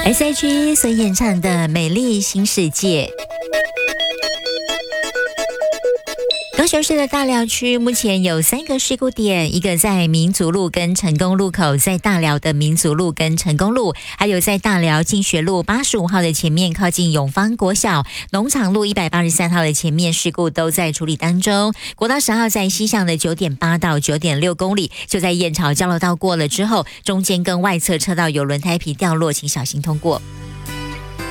S.H.E 所演唱的《美丽新世界》。高雄市的大寮区目前有3个事故点，一个在民族路跟成功路口，在大寮的民族路跟成功路，还有在大寮进学路85号的前面靠近永芳国小，农场路183号的前面事故都在处理当中。国道10号在西向的 9.8 到 9.6 公里，就在燕巢交流道过了之后，中间跟外侧车道有轮胎皮掉落，请小心通过。